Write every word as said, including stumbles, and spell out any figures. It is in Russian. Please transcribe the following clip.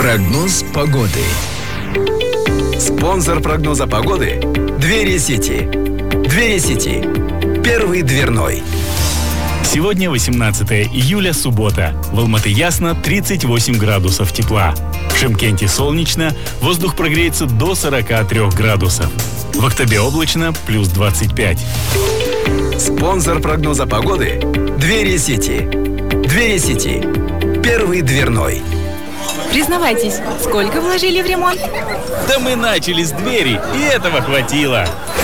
Прогноз погоды. Спонсор прогноза погоды – Двери Сити. Двери Сити. Первый дверной. Сегодня восемнадцатое июля, суббота. В Алматы ясно, тридцать восемь градусов тепла. В Шымкенте солнечно, воздух прогреется до сорока трёх градусов. В Актабе облачно, плюс двадцать пять. Спонсор прогноза погоды – Двери Сити. Двери Сити. Первый дверной. Признавайтесь, сколько вложили в ремонт? Да мы начали с двери, и этого хватило.